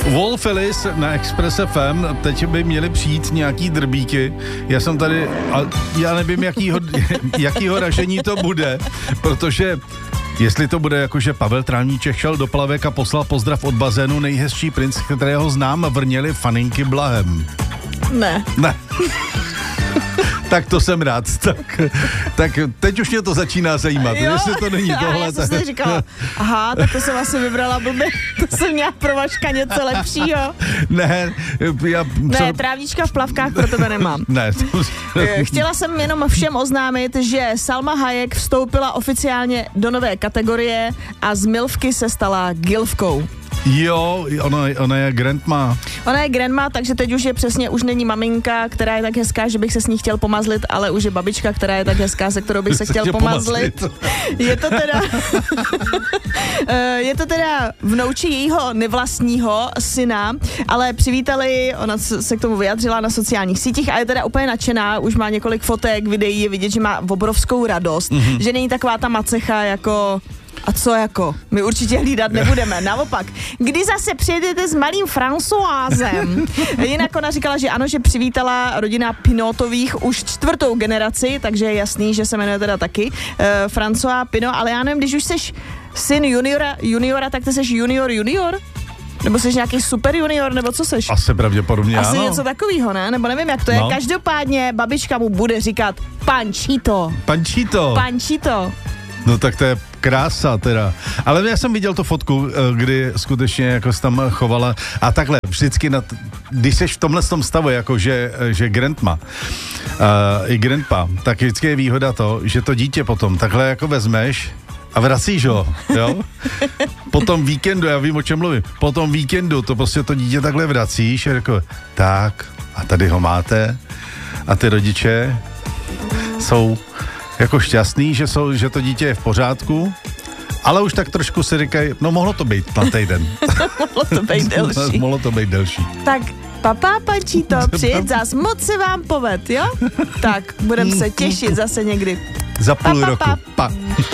Wolf Alice na Express FM, teď by měly přijít nějaký drbíky. Já jsem tady, já nevím, jakýho ražení to bude, protože jestli to bude jako, že Pavel Trávníček šel do plavek a poslal pozdrav od bazénu, nejhezčí princ, kterého znám, vrněli faninky blahem. Ne. Tak to jsem rád. Tak teď už mě to začíná zajímat. Jo, jestli to není tohle. Já jsem si říkala, aha, tak to jsem asi vybrala blbě. To jsem měla pro Vaška něco lepšího. Ne, trávnička v plavkách pro tebe nemám. Ne. Chtěla jsem jenom všem oznámit, že Salma Hayek vstoupila oficiálně do nové kategorie a z milfky se stala gilfkou. Jo, ona je grandma. Ona je grandma, takže teď už není maminka, která je tak hezká, že bych se s ní chtěl pomazlit, ale už je babička, která je tak hezká, se kterou bych se chtěl pomazlit. Je to teda vnouči jejího nevlastního syna, ale přivítali, ona se k tomu vyjadřila na sociálních sítích a je teda úplně nadšená, už má několik fotek, videí, je vidět, že má obrovskou radost, že není taková ta macecha jako... A co jako? My určitě hlídat nebudeme. Naopak, kdy zase přijedete s malým Françoisem? Jinak ona říkala, že ano, že přivítala rodina Pinotových už 4. generaci, takže je jasný, že se jmenuje teda taky François Pinot, ale já nevím, když už seš syn juniora, tak ty seš junior? Nebo jsi nějaký super junior, nebo co seš? Asi pravděpodobně Asi ano. něco takového, ne? Nebo nevím, jak to je. Každopádně babička mu bude říkat Pančito. No tak to je krása teda. Ale já jsem viděl tu fotku, kdy skutečně jako se tam chovala a takhle vždycky, když jsi v tomhle stavu, jako že grandma i grandpa, tak vždycky je výhoda to, že to dítě potom takhle jako vezmeš a vracíš ho, jo? Po tom víkendu, já vím, o čem mluvím, po tom víkendu to prostě to dítě takhle vracíš a jako, tak a tady ho máte a ty rodiče jsou jako šťastný, že to dítě je v pořádku, ale už tak trošku si říkají, no mohlo to být na týden. Mohlo to být delší. Tak, papa Pančito, přijet zas, moc se vám poved, jo? Tak, budeme se těšit zase někdy. Za půl roku. Pa.